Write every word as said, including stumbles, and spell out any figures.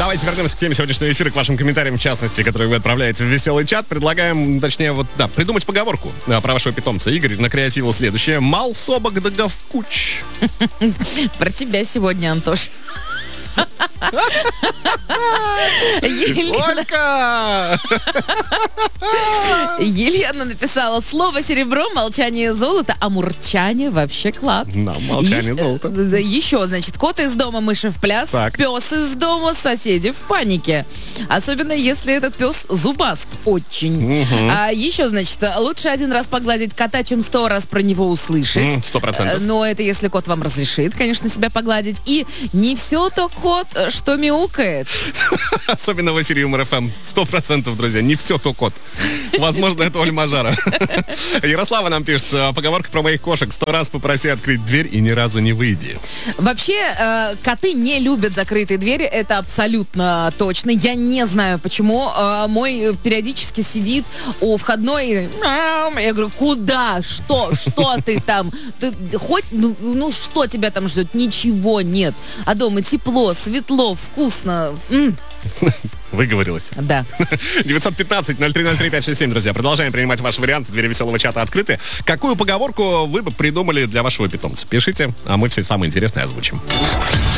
Давайте вернемся к теме сегодняшнего эфира, к вашим комментариям, в частности, которые вы отправляете в веселый чат. Предлагаем, точнее, вот, да, придумать поговорку да, про вашего питомца. Игорь накреативил следующее. Мал собак да говкуч. Про тебя сегодня, Антош. Ольга! Елена написала: слово серебро, молчание золото, а мурчание вообще клад. Да, молчание золото. Еще, значит, кот из дома, мыши в пляс, Так. пес из дома, соседи в панике. Особенно, если этот пес зубаст очень. Угу. А еще, значит, лучше один раз погладить кота, чем сто раз про него услышать. Сто процентов. Но это если кот вам разрешит, конечно, себя погладить. И не все то кот, что мяукает. Особенно в эфире Юмор ФМ. Сто процентов, друзья. Не все то кот. Возможно, это Оль Мажара. Ярослава нам пишет. Поговорка про моих кошек. Сто раз попроси открыть дверь и ни разу не выйди. Вообще, э, коты не любят закрытые двери. Это абсолютно точно. Я не знаю, почему. Э, мой периодически сидит у входной. Я говорю, куда? Что? Что ты там? Ты хоть, ну, ну что тебя там ждет? Ничего нет. А дома тепло, светло, вкусно. М. Выговорилась. Да. девятьсот пятнадцать ноль три ноль три пять шесть семь, друзья. Продолжаем принимать ваши варианты. Двери веселого чата открыты. Какую поговорку вы бы придумали для вашего питомца? Пишите, а мы все самое интересное озвучим.